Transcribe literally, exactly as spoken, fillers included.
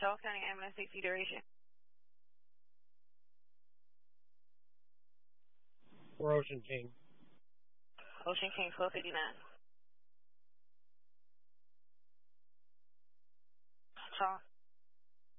Charles County Ambulance safety duration. We're Ocean King. Ocean King twelve fifty-nine. Charles.